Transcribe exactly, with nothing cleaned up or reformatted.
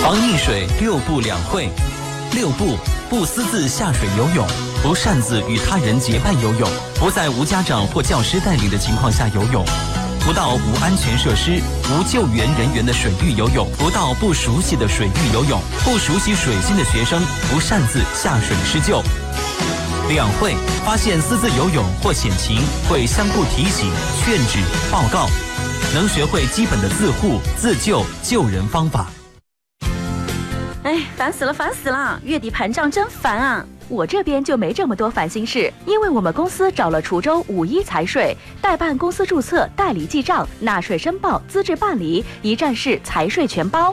防溺水六不两会。六不：不私自下水游泳，不擅自与他人结伴游泳，不在无家长或教师带领的情况下游泳，不到无安全设施、无救援人员的水域游泳，不到不熟悉的水域游泳，不熟悉水性的学生不擅自下水施救。两会：发现私自游泳或险情，会相互提醒、劝止、报告，能学会基本的自护、自救、救人方法。 哎，烦死了，烦死了！月底盘账真烦啊！我这边就没这么多烦心事，因为我们公司找了滁州五一财税，代办公司注册、代理记账、纳税申报、资质办理，一站式财税全包。